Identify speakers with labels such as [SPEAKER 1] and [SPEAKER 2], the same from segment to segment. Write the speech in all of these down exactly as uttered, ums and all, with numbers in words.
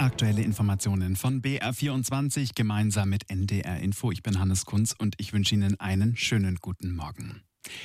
[SPEAKER 1] Aktuelle Informationen von B R vierundzwanzig gemeinsam mit N D R Info. Ich bin Hannes Kunz und ich wünsche Ihnen einen schönen guten Morgen.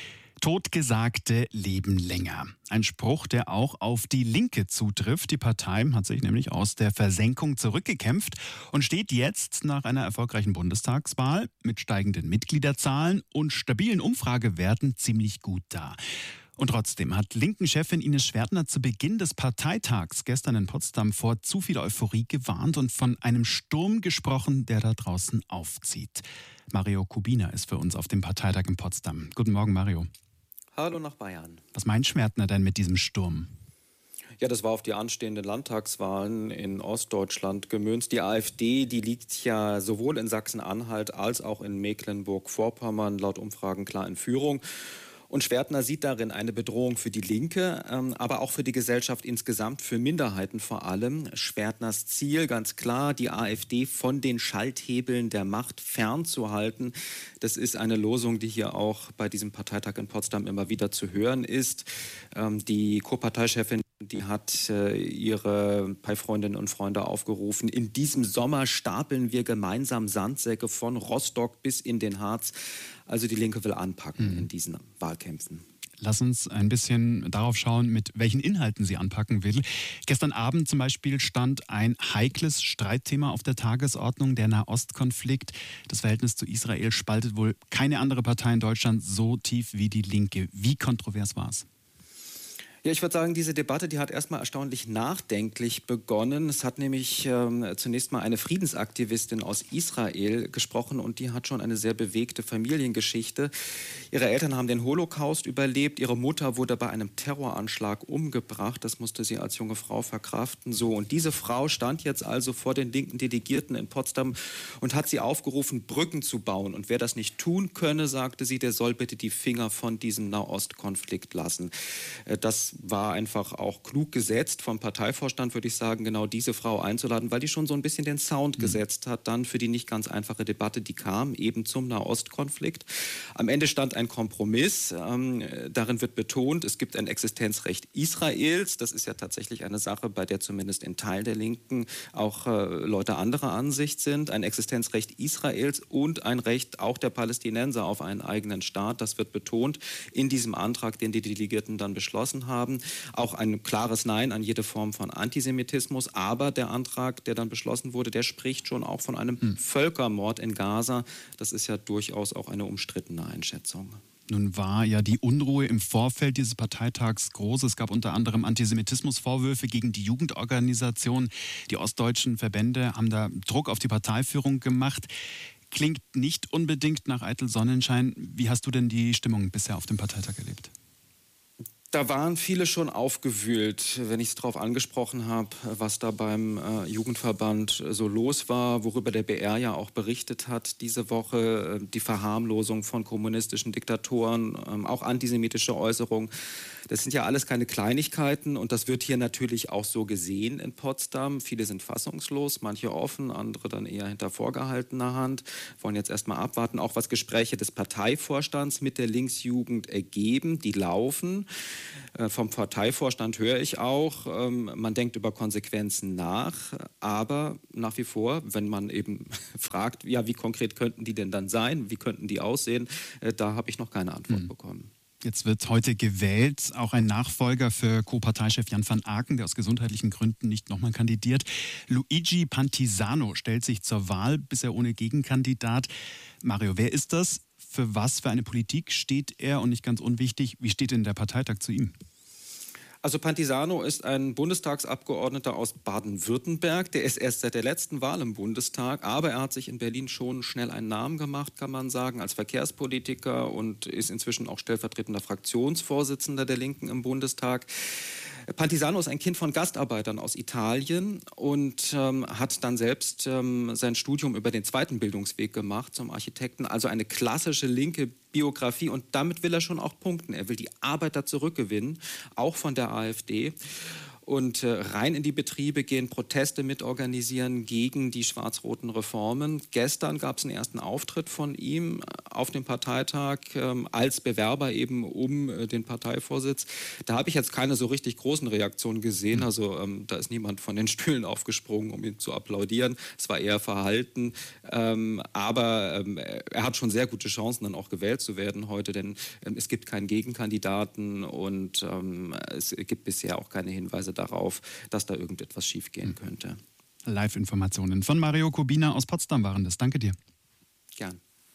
[SPEAKER 1] Totgesagte leben länger. Ein Spruch, der auch auf die Linke zutrifft. Die Partei hat sich nämlich aus der Versenkung zurückgekämpft und steht jetzt nach einer erfolgreichen Bundestagswahl mit steigenden Mitgliederzahlen und stabilen Umfragewerten ziemlich gut da. Und trotzdem hat Linken-Chefin Ines Schwertner zu Beginn des Parteitags gestern in Potsdam vor zu viel Euphorie gewarnt und von einem Sturm gesprochen, der da draußen aufzieht. Mario Kubina ist für uns auf dem Parteitag in Potsdam. Guten Morgen, Mario.
[SPEAKER 2] Hallo nach Bayern.
[SPEAKER 1] Was meint Schwertner denn mit diesem Sturm?
[SPEAKER 2] Ja, das war auf die anstehenden Landtagswahlen in Ostdeutschland gemünzt. Die AfD, die liegt ja sowohl in Sachsen-Anhalt als auch in Mecklenburg-Vorpommern laut Umfragen klar in Führung. Und Schwertner sieht darin eine Bedrohung für die Linke, ähm, aber auch für die Gesellschaft insgesamt, für Minderheiten vor allem. Schwertners Ziel, ganz klar, die AfD von den Schalthebeln der Macht fernzuhalten. Das ist eine Losung, die hier auch bei diesem Parteitag in Potsdam immer wieder zu hören ist. Ähm, die Co-Parteichefin, die hat äh, ihre Parteifreundinnen und Freunde aufgerufen. In diesem Sommer stapeln wir gemeinsam Sandsäcke von Rostock bis in den Harz. Also die Linke will anpacken mhm. in diesen Wahlkämpfen.
[SPEAKER 1] Lass uns ein bisschen darauf schauen, mit welchen Inhalten sie anpacken will. Gestern Abend zum Beispiel stand ein heikles Streitthema auf der Tagesordnung, der Nahostkonflikt. Das Verhältnis zu Israel spaltet wohl keine andere Partei in Deutschland so tief wie die Linke. Wie kontrovers war es?
[SPEAKER 2] Ja, ich würde sagen, diese Debatte, die hat erstmal erstaunlich nachdenklich begonnen. Es hat nämlich ähm, zunächst mal eine Friedensaktivistin aus Israel gesprochen und die hat schon eine sehr bewegte Familiengeschichte. Ihre Eltern haben den Holocaust überlebt, ihre Mutter wurde bei einem Terroranschlag umgebracht. Das musste sie als junge Frau verkraften. So, und diese Frau stand jetzt also vor den linken Delegierten in Potsdam und hat sie aufgerufen, Brücken zu bauen. Und wer das nicht tun könne, sagte sie, der soll bitte die Finger von diesem Nahostkonflikt lassen. Das war einfach auch klug gesetzt vom Parteivorstand, würde ich sagen, genau diese Frau einzuladen, weil die schon so ein bisschen den Sound mhm. gesetzt hat, dann für die nicht ganz einfache Debatte, die kam, eben zum Nahostkonflikt. Am Ende stand ein Kompromiss. Ähm, darin wird betont, es gibt ein Existenzrecht Israels. Das ist ja tatsächlich eine Sache, bei der zumindest in Teilen der Linken auch äh, Leute anderer Ansicht sind. Ein Existenzrecht Israels und ein Recht auch der Palästinenser auf einen eigenen Staat. Das wird betont in diesem Antrag, den die Delegierten dann beschlossen haben. Auch ein klares Nein an jede Form von Antisemitismus. Aber der Antrag, der dann beschlossen wurde, der spricht schon auch von einem hm. Völkermord in Gaza. Das ist ja durchaus auch eine umstrittene Einschätzung.
[SPEAKER 1] Nun war ja die Unruhe im Vorfeld dieses Parteitags groß. Es gab unter anderem Antisemitismusvorwürfe gegen die Jugendorganisation. Die ostdeutschen Verbände haben da Druck auf die Parteiführung gemacht. Klingt nicht unbedingt nach eitel Sonnenschein. Wie hast du denn die Stimmung bisher auf dem Parteitag erlebt?
[SPEAKER 2] Da waren viele schon aufgewühlt, wenn ich es darauf angesprochen habe, was da beim äh, Jugendverband so los war, worüber der B R ja auch berichtet hat diese Woche, äh, die Verharmlosung von kommunistischen Diktatoren, äh, auch antisemitische Äußerungen. Das sind ja alles keine Kleinigkeiten und das wird hier natürlich auch so gesehen in Potsdam. Viele sind fassungslos, manche offen, andere dann eher hinter vorgehaltener Hand, wollen jetzt erstmal abwarten, auch was Gespräche des Parteivorstands mit der Linksjugend ergeben, die laufen. Vom Parteivorstand höre ich auch, man denkt über Konsequenzen nach, aber nach wie vor, wenn man eben fragt, ja, wie konkret könnten die denn dann sein, wie könnten die aussehen, da habe ich noch keine Antwort mhm. bekommen.
[SPEAKER 1] Jetzt wird heute gewählt, auch ein Nachfolger für Co-Parteichef Jan van Aken, der aus gesundheitlichen Gründen nicht nochmal kandidiert. Luigi Pantisano stellt sich zur Wahl, bisher ohne Gegenkandidat. Mario, wer ist das? Für was für eine Politik steht er? Und nicht ganz unwichtig, wie steht denn der Parteitag zu ihm?
[SPEAKER 2] Also Pantisano ist ein Bundestagsabgeordneter aus Baden-Württemberg. Der ist erst seit der letzten Wahl im Bundestag, aber er hat sich in Berlin schon schnell einen Namen gemacht, kann man sagen, als Verkehrspolitiker und ist inzwischen auch stellvertretender Fraktionsvorsitzender der Linken im Bundestag. Pantisano ist ein Kind von Gastarbeitern aus Italien und ähm, hat dann selbst ähm, sein Studium über den zweiten Bildungsweg gemacht zum Architekten. Also eine klassische linke Biografie und damit will er schon auch punkten. Er will die Arbeiter zurückgewinnen, auch von der AfD. und äh, rein in die Betriebe gehen, Proteste mitorganisieren gegen die schwarz-roten Reformen. Gestern gab es einen ersten Auftritt von ihm auf dem Parteitag ähm, als Bewerber eben um äh, den Parteivorsitz. Da habe ich jetzt keine so richtig großen Reaktionen gesehen. Also ähm, da ist niemand von den Stühlen aufgesprungen, um ihn zu applaudieren. Es war eher verhalten. Ähm, aber ähm, er hat schon sehr gute Chancen, dann auch gewählt zu werden heute, denn ähm, es gibt keinen Gegenkandidaten und ähm, es gibt bisher auch keine Hinweise darauf, dass da irgendetwas schiefgehen könnte.
[SPEAKER 1] Live-Informationen von Mario Kubina aus Potsdam waren das. Danke dir.
[SPEAKER 2] Gern.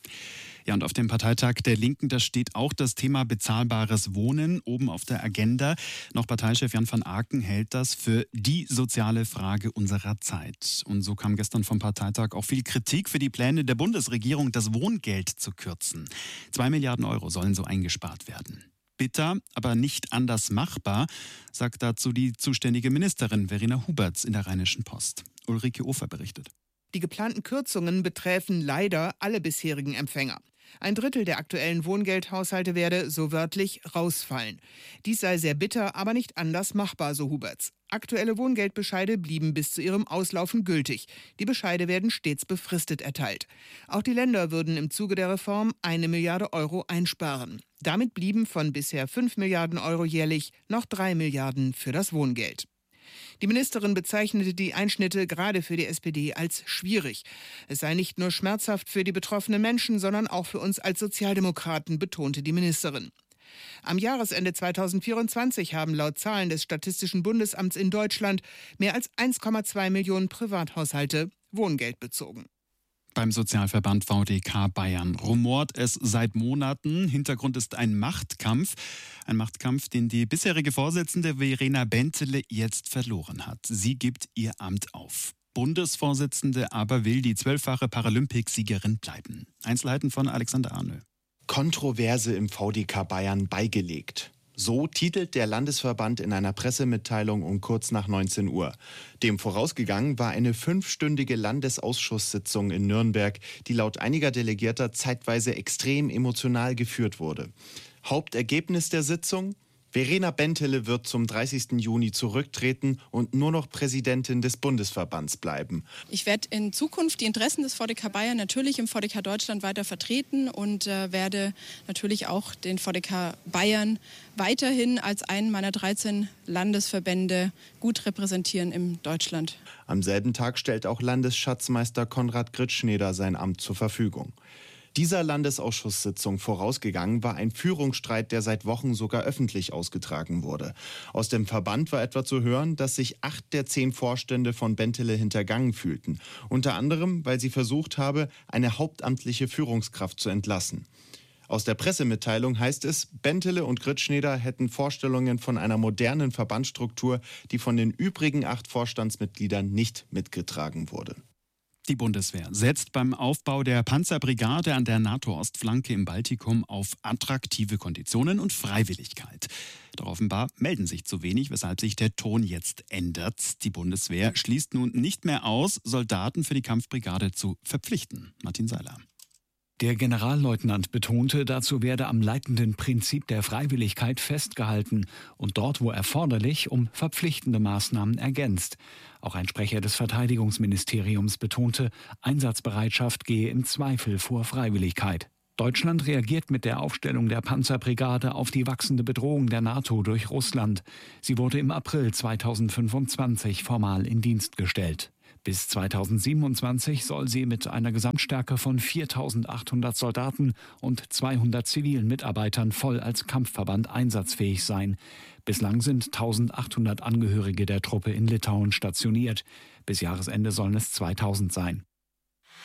[SPEAKER 1] Ja, und auf dem Parteitag der Linken, da steht auch das Thema bezahlbares Wohnen oben auf der Agenda. Noch Parteichef Jan van Aken hält das für die soziale Frage unserer Zeit. Und so kam gestern vom Parteitag auch viel Kritik für die Pläne der Bundesregierung, das Wohngeld zu kürzen. Zwei Milliarden Euro sollen so eingespart werden. Bitter, aber nicht anders machbar, sagt dazu die zuständige Ministerin Verena Huberts in der Rheinischen Post. Ulrike Ofer berichtet.
[SPEAKER 3] Die geplanten Kürzungen betreffen leider alle bisherigen Empfänger. Ein Drittel der aktuellen Wohngeldhaushalte werde, so wörtlich, rausfallen. Dies sei sehr bitter, aber nicht anders machbar, so Huberts. Aktuelle Wohngeldbescheide blieben bis zu ihrem Auslaufen gültig. Die Bescheide werden stets befristet erteilt. Auch die Länder würden im Zuge der Reform eine Milliarde Euro einsparen. Damit blieben von bisher fünf Milliarden Euro jährlich noch drei Milliarden für das Wohngeld. Die Ministerin bezeichnete die Einschnitte gerade für die S P D als schwierig. Es sei nicht nur schmerzhaft für die betroffenen Menschen, sondern auch für uns als Sozialdemokraten, betonte die Ministerin. Am Jahresende zweitausendvierundzwanzig haben laut Zahlen des Statistischen Bundesamts in Deutschland mehr als eins Komma zwei Millionen Privathaushalte Wohngeld bezogen.
[SPEAKER 1] Beim Sozialverband V D K Bayern rumort es seit Monaten. Hintergrund ist ein Machtkampf. Ein Machtkampf, den die bisherige Vorsitzende Verena Bentele jetzt verloren hat. Sie gibt ihr Amt auf. Bundesvorsitzende aber will die zwölffache Paralympicsiegerin bleiben. Einzelheiten von Alexander Arnö.
[SPEAKER 4] Kontroverse im V D K Bayern beigelegt. So titelt der Landesverband in einer Pressemitteilung um kurz nach neunzehn Uhr. Dem vorausgegangen war eine fünfstündige Landesausschusssitzung in Nürnberg, die laut einiger Delegierter zeitweise extrem emotional geführt wurde. Hauptergebnis der Sitzung? Verena Bentele wird zum dreißigsten Juni zurücktreten und nur noch Präsidentin des Bundesverbands bleiben.
[SPEAKER 5] Ich werde in Zukunft die Interessen des V D K Bayern natürlich im V D K Deutschland weiter vertreten und äh, werde natürlich auch den V D K Bayern weiterhin als einen meiner dreizehn Landesverbände gut repräsentieren in Deutschland.
[SPEAKER 4] Am selben Tag stellt auch Landesschatzmeister Konrad Gritschneder sein Amt zur Verfügung. Dieser Landesausschusssitzung vorausgegangen war ein Führungsstreit, der seit Wochen sogar öffentlich ausgetragen wurde. Aus dem Verband war etwa zu hören, dass sich acht der zehn Vorstände von Bentele hintergangen fühlten. Unter anderem, weil sie versucht habe, eine hauptamtliche Führungskraft zu entlassen. Aus der Pressemitteilung heißt es, Bentele und Gritschneder hätten Vorstellungen von einer modernen Verbandsstruktur, die von den übrigen acht Vorstandsmitgliedern nicht mitgetragen wurde.
[SPEAKER 1] Die Bundeswehr setzt beim Aufbau der Panzerbrigade an der NATO-Ostflanke im Baltikum auf attraktive Konditionen und Freiwilligkeit. Doch offenbar melden sich zu wenig, weshalb sich der Ton jetzt ändert. Die Bundeswehr schließt nun nicht mehr aus, Soldaten für die Kampfbrigade zu verpflichten. Martin Seiler.
[SPEAKER 6] Der Generalleutnant betonte, dazu werde am leitenden Prinzip der Freiwilligkeit festgehalten und dort, wo erforderlich, um verpflichtende Maßnahmen ergänzt. Auch ein Sprecher des Verteidigungsministeriums betonte, Einsatzbereitschaft gehe im Zweifel vor Freiwilligkeit. Deutschland reagiert mit der Aufstellung der Panzerbrigade auf die wachsende Bedrohung der NATO durch Russland. Sie wurde im April zweitausendfünfundzwanzig formal in Dienst gestellt. Bis zweitausendsiebenundzwanzig soll sie mit einer Gesamtstärke von viertausendachthundert Soldaten und zweihundert zivilen Mitarbeitern voll als Kampfverband einsatzfähig sein. Bislang sind eintausendachthundert Angehörige der Truppe in Litauen stationiert. Bis Jahresende sollen es zweitausend sein.